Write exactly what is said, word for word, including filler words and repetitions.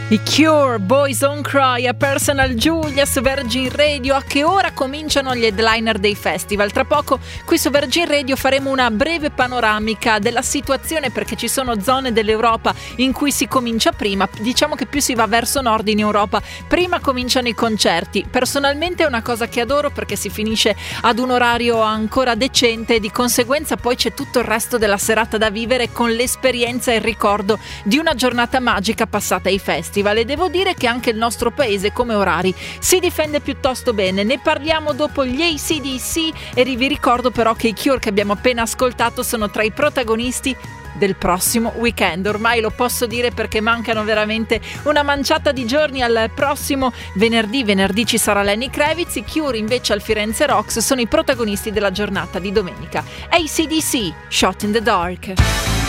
I Cure, Boys Don't Cry, a Personal Giulia su Virgin Radio. A che ora cominciano gli headliner dei festival? Tra poco qui su Virgin Radio faremo una breve panoramica della situazione, perché ci sono zone dell'Europa in cui si comincia prima. Diciamo che più si va verso nord in Europa, prima cominciano i concerti. Personalmente è una cosa che adoro, perché si finisce ad un orario ancora decente e di conseguenza poi c'è tutto il resto della serata da vivere con l'esperienza e il ricordo di una giornata magica passata ai festival. E devo dire che anche il nostro paese come orari si difende piuttosto bene. Ne parliamo dopo gli A C D C e vi ricordo però che i Cure che abbiamo appena ascoltato sono tra i protagonisti del prossimo weekend. Ormai lo posso dire perché mancano veramente una manciata di giorni al prossimo venerdì. Venerdì ci sarà Lenny Kravitz. I Cure invece al Firenze Rocks sono i protagonisti della giornata di domenica. A C D C, Shot in the Dark.